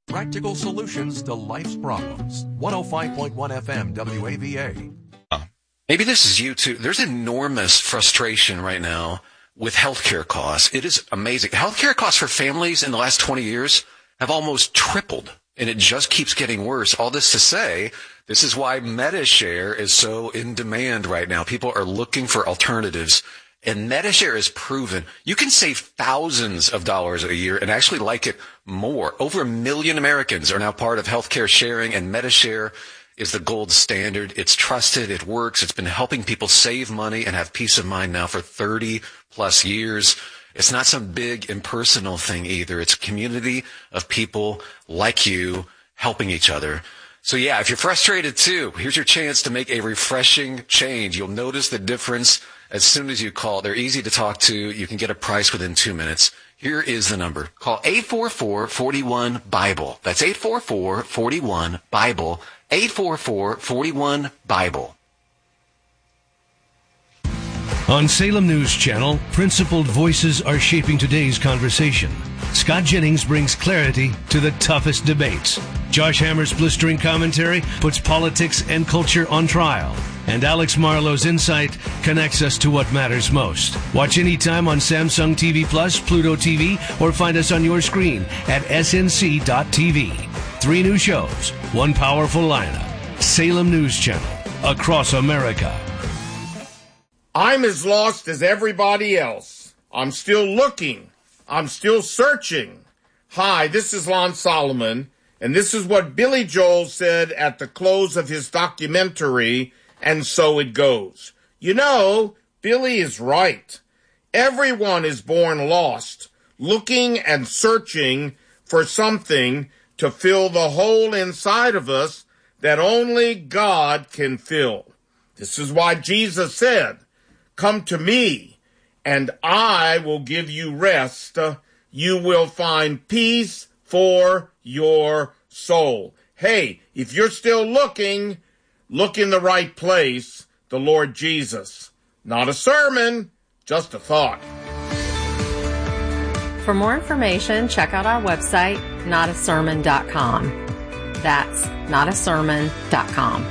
Practical solutions to life's problems. 105.1 FM WAVA. Maybe this is you too. There's enormous frustration right now with healthcare costs. It is amazing. Healthcare costs for families in the last 20 years have almost tripled, and it just keeps getting worse. All this to say, this is why MediShare is so in demand right now. People are looking for alternatives, and MediShare is proven. You can save thousands of dollars a year and actually like it more. Over 1 million Americans are now part of healthcare sharing, and MediShare is the gold standard. It's trusted. It works. It's been helping people save money and have peace of mind now for 30 plus years. It's not some big impersonal thing either. It's a community of people like you helping each other. So yeah, if you're frustrated too, here's your chance to make a refreshing change. You'll notice the difference as soon as you call. They're easy to talk to. You can get a price within 2 minutes. Here is the number. Call 844-41-BIBLE. That's 844-41-BIBLE. 844-41-BIBLE. On Salem News Channel, principled voices are shaping today's conversation. Scott Jennings brings clarity to the toughest debates. Josh Hammer's blistering commentary puts politics and culture on trial. And Alex Marlowe's insight connects us to what matters most. Watch anytime on Samsung TV Plus, Pluto TV, or find us on your screen at snc.tv. 3 new shows, 1 powerful lineup. Salem News Channel, across America. I'm as lost as everybody else. I'm still looking. I'm still searching. Hi, this is Lon Solomon, and this is what Billy Joel said at the close of his documentary, And So It Goes. You know, Billy is right. Everyone is born lost, looking and searching for something to fill the hole inside of us that only God can fill. This is why Jesus said, "Come to me, and I will give you rest. You will find peace for your soul." Hey, if you're still looking, look in the right place, the Lord Jesus. Not a sermon, just a thought. For more information, check out our website, notasermon.com. That's notasermon.com.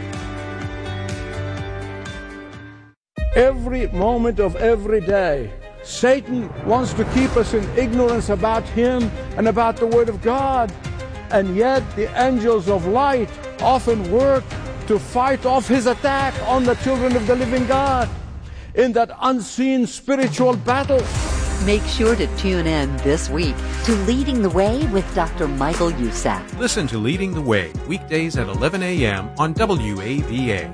Every moment of every day, Satan wants to keep us in ignorance about him and about the Word of God. And yet the angels of light often work to fight off his attack on the children of the living God in that unseen spiritual battle. Make sure to tune in this week to Leading the Way with Dr. Michael Youssef. Listen to Leading the Way, weekdays at 11 a.m. on WAVA.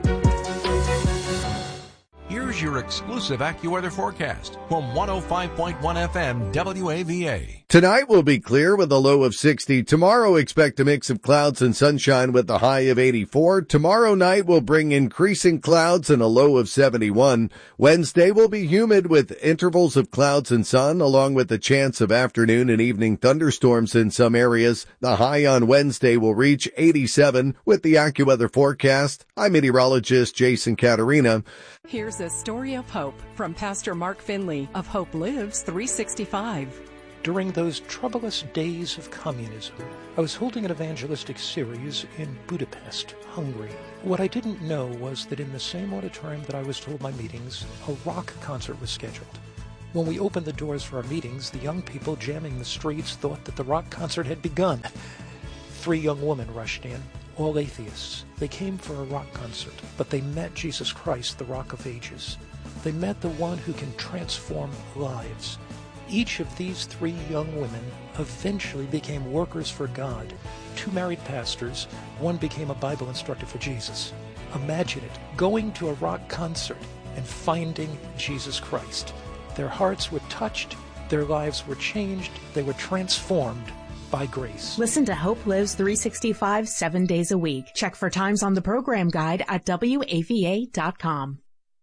Here's your exclusive AccuWeather forecast from 105.1 FM WAVA. Tonight will be clear with a low of 60. Tomorrow, expect a mix of clouds and sunshine with a high of 84. Tomorrow night will bring increasing clouds and a low of 71. Wednesday will be humid with intervals of clouds and sun, along with a chance of afternoon and evening thunderstorms in some areas. The high on Wednesday will reach 87 with the AccuWeather forecast. I'm meteorologist Jason Caterina. Here's a story of hope from Pastor Mark Finley of Hope Lives 365. During those troublous days of communism, I was holding an evangelistic series in Budapest, Hungary. What I didn't know was that in the same auditorium that I was to hold my meetings, a rock concert was scheduled. When we opened the doors for our meetings, the young people jamming the streets thought that the rock concert had begun. 3 young women rushed in, all atheists. They came for a rock concert, but they met Jesus Christ, the Rock of Ages. They met the one who can transform lives. Each of these 3 young women eventually became workers for God. 2 married pastors, one became a Bible instructor for Jesus. Imagine it, going to a rock concert and finding Jesus Christ. Their hearts were touched, their lives were changed, they were transformed by grace. Listen to Hope Lives 365 7 days a week. Check for times on the program guide at WAVA.com.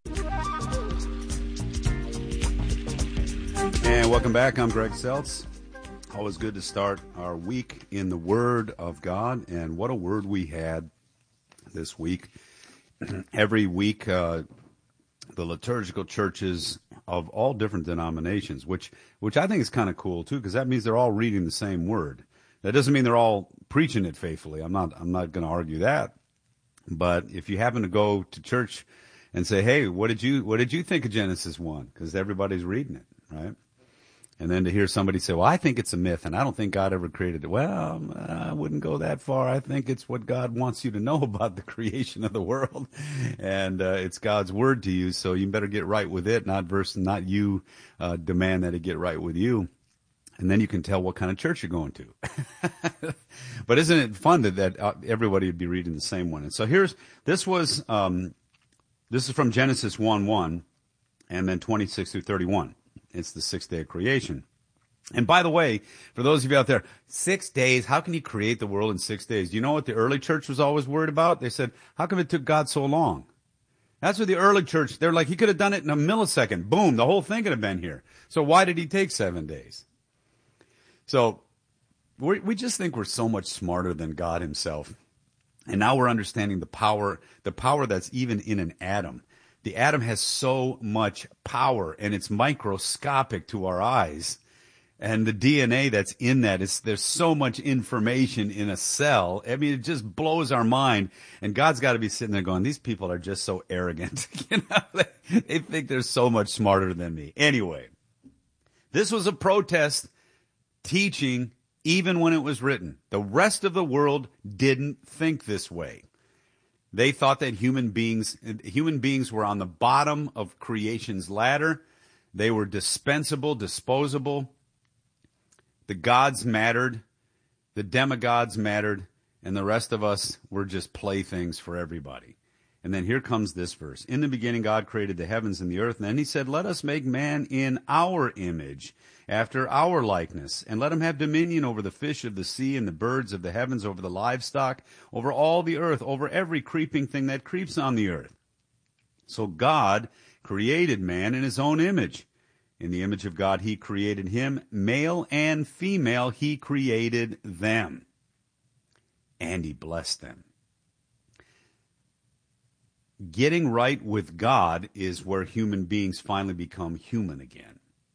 And welcome back. I'm Greg Seltz. Always good to start our week in the Word of God. And what a word we had this week. Every week, the liturgical churches of all different denominations, which I think is kind of cool, too, because that means they're all reading the same word. That doesn't mean they're all preaching it faithfully. I'm not going to argue that. But if you happen to go to church and say, "Hey, what did you think of Genesis 1?" Because everybody's reading it, right? And then to hear somebody say, "Well, I think it's a myth, and I don't think God ever created it." Well, I wouldn't go that far. I think it's what God wants you to know about the creation of the world, and it's God's word to you. So you better get right with it, not you demand that it get right with you. And then you can tell what kind of church you're going to. But isn't it fun that everybody would be reading the same one? And so this is from Genesis 1:1 and then 26 through 31. It's the sixth day of creation. And by the way, for those of you out there, 6 days, how can you create the world in 6 days? Do you know what the early church was always worried about? They said, how come it took God so long? That's what the early church, they're like, he could have done it in a millisecond. Boom, the whole thing could have been here. So why did he take 7 days? So we just think we're so much smarter than God himself. And now we're understanding the power that's even in an atom. The atom has so much power, and it's microscopic to our eyes. And the DNA that's in that, there's so much information in a cell. I mean, it just blows our mind. And God's got to be sitting there going, these people are just so arrogant. They think they're so much smarter than me. Anyway, this was a protest teaching even when it was written. The rest of the world didn't think this way. They thought that human beings were on the bottom of creation's ladder. They were dispensable, disposable. The gods mattered. The demigods mattered. And the rest of us were just playthings for everybody. And then here comes this verse. In the beginning, God created the heavens and the earth. And then he said, let us make man in our image, after our likeness, and let him have dominion over the fish of the sea and the birds of the heavens, over the livestock, over all the earth, over every creeping thing that creeps on the earth. So God created man in his own image. In the image of God, he created him. Male and female, he created them. And he blessed them. Getting right with God is where human beings finally become human again.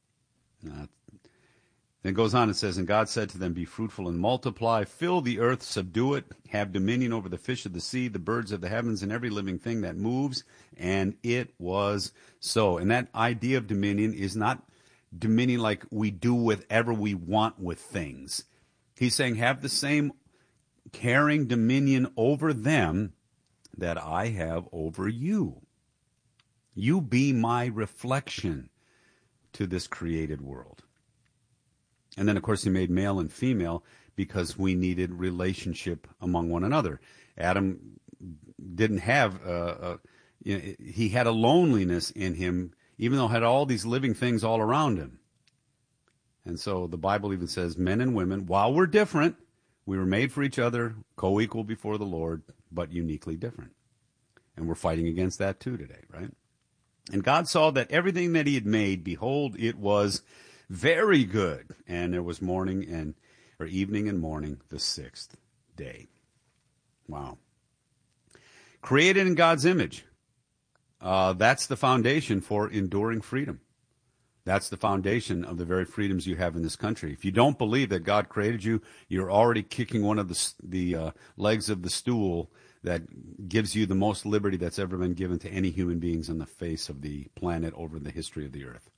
Then it goes on, it says, and God said to them, be fruitful and multiply, fill the earth, subdue it, have dominion over the fish of the sea, the birds of the heavens, and every living thing that moves. And it was so. And that idea of dominion is not dominion like we do whatever we want with things. He's saying have the same caring dominion over them that I have over you. You be my reflection to this created world. And then, of course, he made male and female because we needed relationship among one another. Adam didn't have, he had a loneliness in him, even though he had all these living things all around him. And so the Bible even says men and women, while we're different, we were made for each other, co-equal before the Lord, but uniquely different. And we're fighting against that too today, right? And God saw that everything that he had made, behold, it was very good. And there was evening and morning, the sixth day. Wow. Created in God's image. That's the foundation for enduring freedom. That's the foundation of the very freedoms you have in this country. If you don't believe that God created you, you're already kicking one of the legs of the stool that gives you the most liberty that's ever been given to any human beings on the face of the planet over the history of the earth.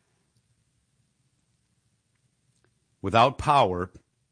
Without power,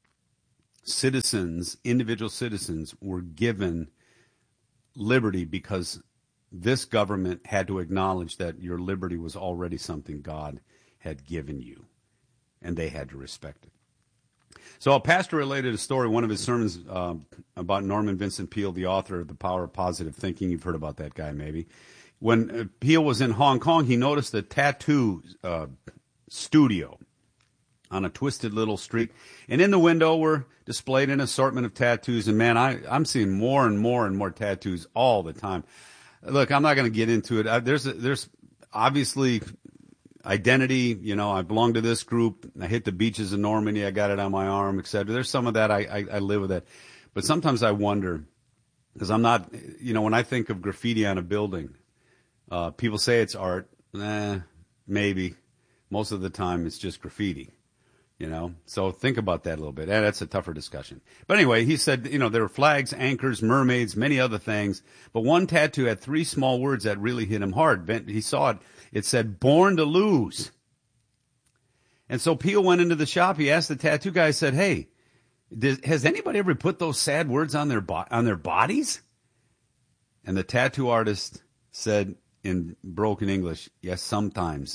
individual citizens, were given liberty because this government had to acknowledge that your liberty was already something God had given you, and they had to respect it. So a pastor related a story, one of his sermons about Norman Vincent Peale, the author of The Power of Positive Thinking. You've heard about that guy, maybe. When Peale was in Hong Kong, he noticed a tattoo studio on a twisted little street. And in the window were displayed an assortment of tattoos. And, man, I'm seeing more and more and more tattoos all the time. Look, I'm not going to get into it. There's obviously identity. You know, I belong to this group. I hit the beaches of Normandy. I got it on my arm, etc. There's some of that. I live with that. But sometimes I wonder, because I'm not, when I think of graffiti on a building, people say it's art. Maybe. Most of the time it's just graffiti. So think about that a little bit. That's a tougher discussion. But anyway, he said, there were flags, anchors, mermaids, many other things. But one tattoo had 3 small words that really hit him hard. He saw it. It said, "Born to lose." And so Peel went into the shop. He asked the tattoo guy, said, "Hey, has anybody ever put those sad words on their bodies?" And the tattoo artist said in broken English, "Yes, sometimes."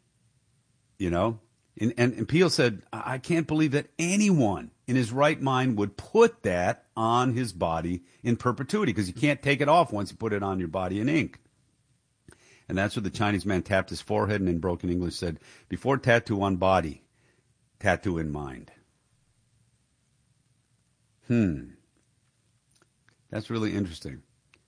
And Peel said, "I can't believe that anyone in his right mind would put that on his body in perpetuity, because you can't take it off once you put it on your body in ink." And that's what the Chinese man tapped his forehead and in broken English said, "Before tattoo on body, tattoo in mind." That's really interesting.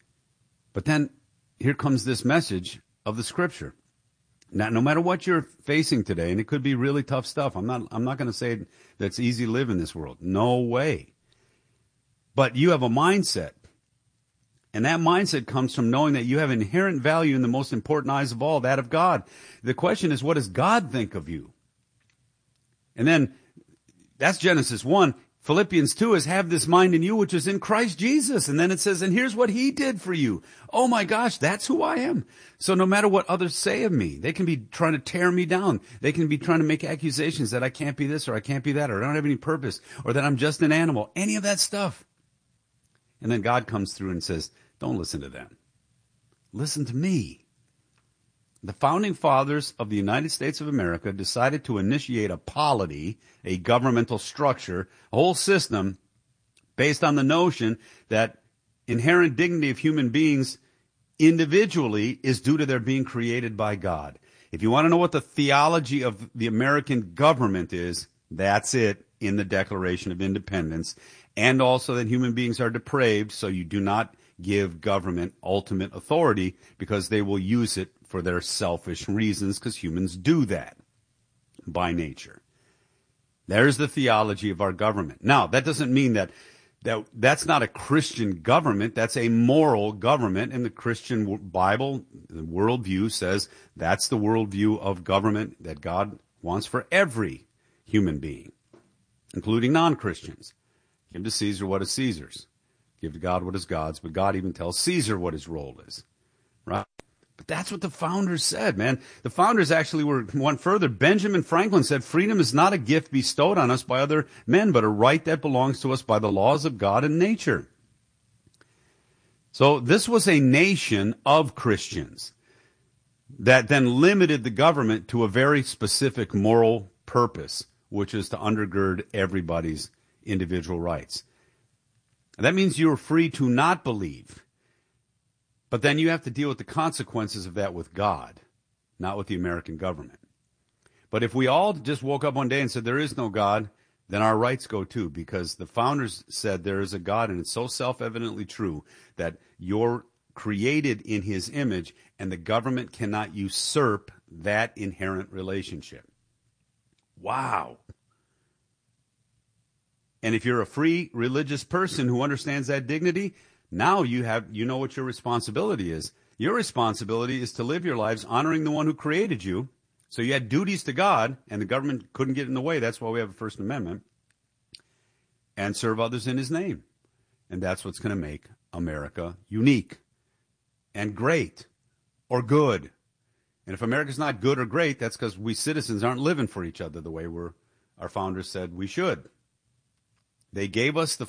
But then here comes this message of the Scripture. Now, no matter what you're facing today, and it could be really tough stuff. I'm not going to say that it's easy to live in this world. No way. But you have a mindset. And that mindset comes from knowing that you have inherent value in the most important eyes of all, that of God. The question is, what does God think of you? And then that's Genesis 1. Philippians 2 is, "Have this mind in you, which is in Christ Jesus." And then it says, "And here's what he did for you." Oh my gosh, that's who I am. So no matter what others say of me, they can be trying to tear me down. They can be trying to make accusations that I can't be this or I can't be that, or I don't have any purpose, or that I'm just an animal, any of that stuff. And then God comes through and says, "Don't listen to them. Listen to me." The founding fathers of the United States of America decided to initiate a polity, a governmental structure, a whole system based on the notion that inherent dignity of human beings individually is due to their being created by God. If you want to know what the theology of the American government is, that's it in the Declaration of Independence. And also that human beings are depraved, so you do not give government ultimate authority because they will use it for their selfish reasons, because humans do that by nature. There's the theology of our government. Now, that doesn't mean that's not a Christian government. That's a moral government. And the Christian Bible, the worldview says that's the worldview of government that God wants for every human being, including non-Christians. Give to Caesar what is Caesar's. Give to God what is God's. But God even tells Caesar what his role is. Right? But that's what the founders said, man. The founders actually went further. Benjamin Franklin said, "Freedom is not a gift bestowed on us by other men, but a right that belongs to us by the laws of God and nature." So this was a nation of Christians that then limited the government to a very specific moral purpose, which is to undergird everybody's individual rights. And that means you're free to not believe. But then you have to deal with the consequences of that with God, not with the American government. But if we all just woke up one day and said there is no God, then our rights go too, because the founders said there is a God, and it's so self-evidently true that you're created in his image, and the government cannot usurp that inherent relationship. Wow. And if you're a free religious person who understands that dignity, now you know what your responsibility is. Your responsibility is to live your lives honoring the one who created you. So you had duties to God, and the government couldn't get in the way. That's why we have a First Amendment. And serve others in his name. And that's what's going to make America unique and great or good. And if America's not good or great, that's because we citizens aren't living for each other the way our founders said we should. They gave us the